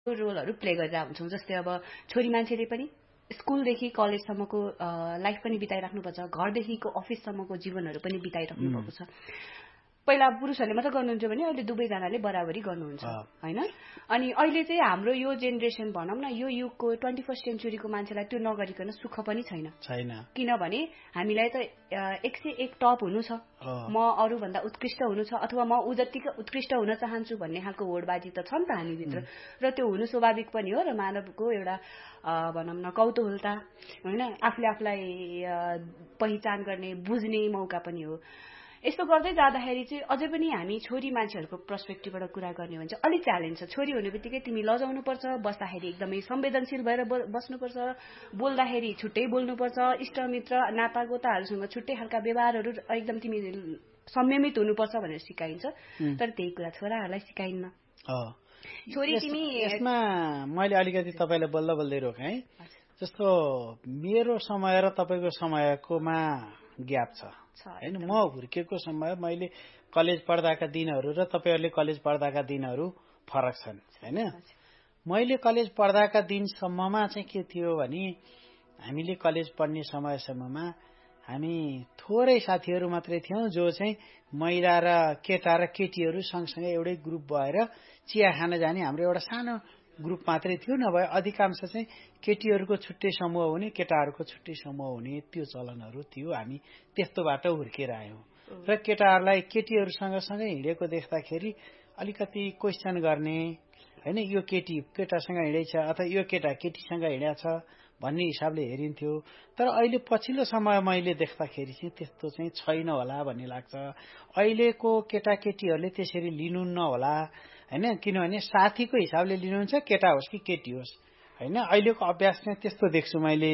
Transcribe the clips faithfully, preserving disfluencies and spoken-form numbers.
रोलहरू प्ले गरेर हुन्छौँ। जस्तै अब छोरी मान्छेले पनि स्कुलदेखि कलेजसम्मको लाइफ पनि बिताइराख्नुपर्छ, घरदेखिको अफिससम्मको जीवनहरू पनि बिताइराख्नु भएको छ। पहिला पुरुषहरूले मात्र गर्नुहुन्छ भने अहिले दुवैजनाले बराबरी गर्नुहुन्छ होइन। अनि अहिले चाहिँ हाम्रो यो जेनेरेसन भनौँ न, यो युगको ट्वेन्टी फर्स्ट सेन्चुरीको मान्छेलाई त्यो नगरिकन सुख पनि छैन छैन किनभने हामीलाई त एक सय एक टप हुनु छ, म अरूभन्दा उत्कृष्ट हुनु छ, अथवा म ऊ जतिकै उत्कृष्ट हुन चाहन्छु भन्ने खालको होडबाजी त छ नि त हामीभित्र। र त्यो हुनु स्वाभाविक पनि हो र मानवको एउटा भनौँ न कौतूहलता होइन, आफूले आफूलाई पहिचान गर्ने बुझ्ने मौका पनि हो। यस्तो गर्दै जाँदाखेरि चाहिँ अझै पनि हामी छोरी मान्छेहरूको पर्सपेक्टिभबाट कुरा गर्ने हो भने चाहिँ अलिक च्यालेन्ज छ। छोरी हुने बित्तिकै तिमी लजाउनुपर्छ, बस्दाखेरि एकदमै संवेदनशील भएर बस्नुपर्छ, बोल्दाखेरि छुट्टै बोल्नुपर्छ, इष्टमित्र नातागोताहरूसँग छुट्टै खालका व्यवहारहरू एकदम तिमी संयमित हुनुपर्छ भनेर सिकाइन्छ। तर त्यही कुरा छोराहरूलाई सिकाइन्न। छोरी तिमी यसमा मैले अलिकति तपाईँलाई बोल्दा बोल्दै रोकेँ। जस्तो मेरो समय र तपाईँको समयकोमा ग्याप छ हैन। म हुर्केको समय मैले कलेज पढ्दाका दिनहरू र तपाईँहरूले कलेज पढ्दाका दिनहरू फरक छन् हैन। मैले कलेज पढ्दाका दिनसम्ममा चाहिँ के थियो भने हामीले कलेज पढ्ने समयसम्ममा हामी थोरै साथीहरू मात्रै थियौं जो चाहिँ महिला र केटा र केटीहरू सँगसँगै एउटै ग्रुप भएर चिया खान जाने हाम्रो एउटा सानो ग्रुप मात्रै थियो। नभए अधिकांश चाहिँ केटीहरूको छुट्टै समूह हुने, केटाहरूको छुट्टै समूह हुने त्यो चलनहरू थियो। हामी त्यस्तोबाट हुर्केर आयौं र केटाहरूलाई केटीहरूसँग सँगै हिँडेको देख्दाखेरि अलिकति क्वेसन गर्ने हैन, यो केटी केटासँग हिँडेछ अथवा यो केटा केटीसँग हिँडेछ भन्ने हिसाबले हेरिन्थ्यो। तर अहिले पछिल्लो समय मैले देख्दाखेरि चाहिँ त्यस्तो चाहिँ छैन होला भन्ने लाग्छ। अहिलेको केटाकेटीहरूले त्यसरी लिनुहुन्न होला हैन, किनभने साथीको हिसाबले लिनुहुन्छ, केटा होस् कि केटी होस् हैन। अहिलेको अभ्यास चाहिँ त्यस्तो देख्छु मैले।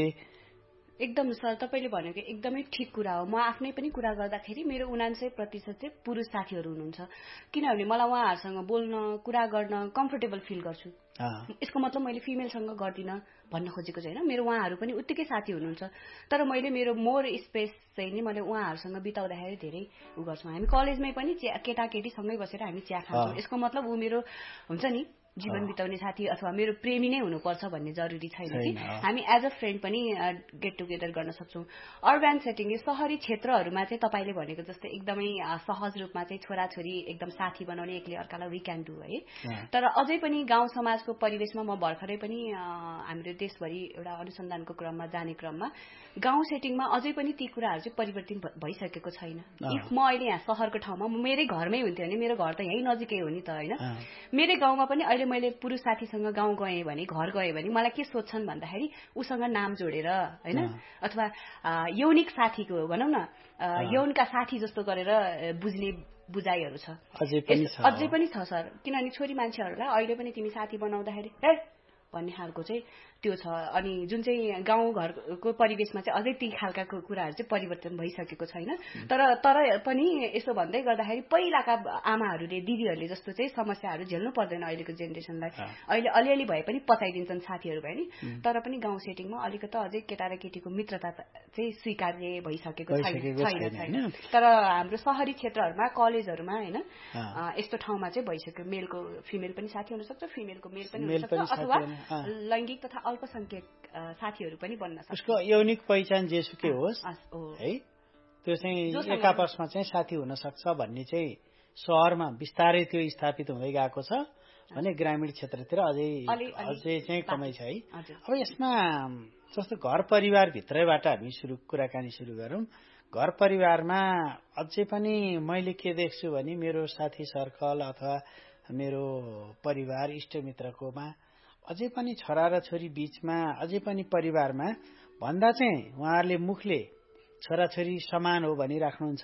एकदम सर तपाईँले भनेको एकदमै ठिक कुरा हो। म आफ्नै पनि कुरा गर्दाखेरि मेरो उनान्सय प्रतिशत चाहिँ पुरुष साथीहरू हुनुहुन्छ, किनभने मलाई उहाँहरूसँग बोल्न कुरा गर्न कम्फर्टेबल फिल गर्छु। यसको मतलब मैले फिमेलसँग गर्दिनँ भन्न खोजेको छैन। मेरो उहाँहरू पनि उत्तिकै साथी हुनुहुन्छ, तर मैले मेरो मोर स्पेस चाहिँ नि मैले उहाँहरूसँग बिताउँदाखेरि धेरै उ गर्छौँ। हामी कलेजमै पनि केटाकेटीसँगै बसेर हामी चिया खान्छौँ। यसको मतलब ऊ मेरो हुन्छ नि जीवन बिताउने साथी अथवा मेरो प्रेमी नै हुनुपर्छ भन्ने जरुरी छैन कि हामी एज अ फ्रेन्ड पनि गेट टुगेदर गर्न सक्छौँ। अर्बन सेटिङ शहरी क्षेत्रहरूमा चाहिँ तपाईँले भनेको जस्तै एकदमै सहज रूपमा चाहिँ छोराछोरी एकदम साथी बनाउने एकले अर्कालाई वी क्यान डु है। तर अझै पनि गाउँ समाजको परिवेशमा म भर्खरै पनि हाम्रो देशभरि एउटा अनुसन्धानको क्रममा जाने क्रममा गाउँ सेटिङमा अझै पनि ती कुराहरू चाहिँ परिवर्तन भइसकेको छैन। इफ म अहिले यहाँ सहरको ठाउँमा मेरै घरमै हुन्थ्यो भने, मेरो घर त यहीँ नजिकै हो नि त होइन, मेरै गाउँमा पनि अहिले मैले पुरुष साथीसँग गाउँ गएँ भने, घर गएँ भने मलाई के सोध्छन् भन्दाखेरि उसँग नाम जोडेर होइन, अथवा यौनिक साथीको भनौँ न यौनका साथी जस्तो गरेर बुझ्ने बुझाइहरू छ, अझै पनि छ अझै पनि छ सर। किनभने छोरी मान्छेहरूलाई अहिले पनि तिमी साथी बनाउँदाखेरि हे भन्ने खालको चाहिँ त्यो छ। अनि जुन चाहिँ गाउँ घरको परिवेशमा चाहिँ अझै ती खालका कुराहरू चाहिँ परिवर्तन भइसकेको छैन। तर तर पनि यसो भन्दै गर्दाखेरि पहिलाका आमाहरूले दिदीहरूले जस्तो चाहिँ समस्याहरू झेल्नु पर्दैन अहिलेको जेनेरेसनलाई। अहिले अलिअलि भए पनि पचाइदिन्छन् साथीहरू भए नि, तर पनि गाउँ सेटिङमा अलिकति अझै केटा र केटीको मित्रता चाहिँ स्वीकार्य भइसकेको छैन छैन। तर हाम्रो सहरी क्षेत्रहरूमा कलेजहरूमा होइन यस्तो ठाउँमा चाहिँ भइसक्यो। मेलको फिमेल पनि साथी हुनसक्छ, फिमेलको मेल पनि हुनसक्छ, अथवा लैङ्गिक तथा अल्पसंख्यक साथीहरू पनि बन्न सक्छ। उसको यौनिक पहिचान जेसुकै होस् है, त्यो चाहिँ एक आपसमा चाहिँ साथी हुन सक्छ भन्ने चाहिँ शहरमा बिस्तारै त्यो स्थापित हुँदै गएको छ भने ग्रामीण क्षेत्रतिर अझै अझै चाहिँ कमै छ है। अब यसमा जस्तो घर परिवार भित्रैबाट हामी सुरु कुराकानी सुरु गरौँ। घर परिवारमा अझै पनि मैले के देख्छु भने मेरो साथी सर्कल अथवा मेरो परिवार इष्टमित्रकोमा अझै पनि छोरा र छोरी बीचमा अझै पनि परिवारमा भन्दा चाहिँ उहाँहरूले मुखले छोराछोरी समान हो भनिराख्नुहुन्छ,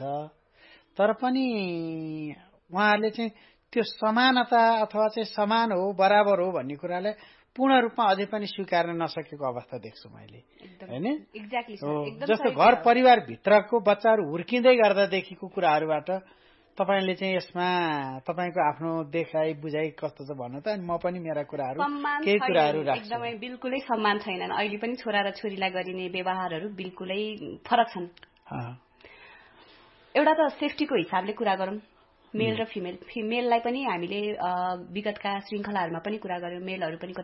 तर पनि उहाँहरूले चाहिँ त्यो समानता अथवा चाहिँ समान हो बराबर हो भन्ने कुरालाई पूर्ण रूपमा अझै पनि स्वीकार्न नसकेको अवस्था देख्छु मैले हैन। जस्तो घर परिवार भित्रको बच्चाहरू हुर्किँदै गर्दादेखिको कुराहरूबाट तपाईले चाहिँ यसमा तपाईको आफ्नो देखाइ बुझाइ कस्तो छ भन्नु त। अनि म पनि मेरा कुराहरू केही कुराहरू राख्छु। एकदमै बिल्कुलै सम्मान छैनन्। अहिले पनि छोरा र छोरीलाई गरिने व्यवहारहरू बिल्कुलै फरक छन्। एउटा त सेफ्टीको हिसाबले कुरा गरौँ मेल र फिमेल फिमेललाई पनि हामीले विगतका श्रृङ्खलाहरूमा पनि कुरा गर्यौँ, मेलहरू पनि